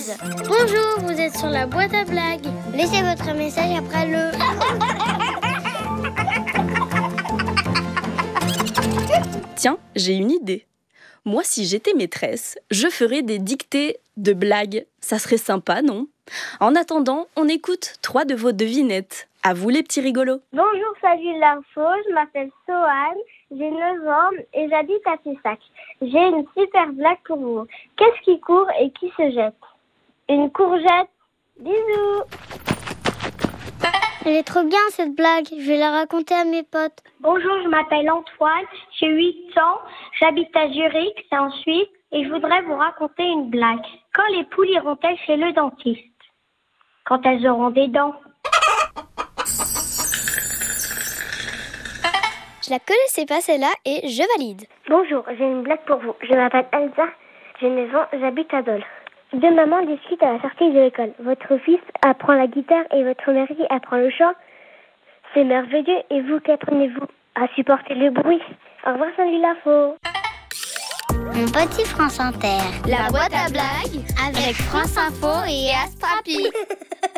Valide. Bonjour, vous êtes sur la boîte à blagues. Laissez votre message après le... Tiens, j'ai une idée. Moi, si j'étais maîtresse, je ferais des dictées de blagues. Ça serait sympa, non ? En attendant, on écoute 3 de vos devinettes. À vous les petits rigolos. Bonjour, salut l'info, je m'appelle Sohan, j'ai 9 ans et j'habite à Pessac. J'ai une super blague pour vous. Qu'est-ce qui court et qui se jette ? Une courgette. Bisous. Elle est trop bien cette blague, je vais la raconter à mes potes. Bonjour, je m'appelle Antoine, j'ai 8 ans, j'habite à Zurich, c'est en Suisse, et je voudrais vous raconter une blague. Quand les poules iront-elles chez le dentiste ? Quand elles auront des dents. Je la connaissais pas celle-là et je valide. Bonjour, j'ai une blague pour vous. Je m'appelle Elsa, j'ai 9 ans, j'habite à Dole. Deux mamans discutent à la sortie de l'école. Votre fils apprend la guitare et votre mari apprend le chant. C'est merveilleux. Et vous, qu'apprenez-vous ? À supporter le bruit. Au revoir, salut l'info. Mon petit France Inter. La boîte à blagues avec France Info et Astrapi.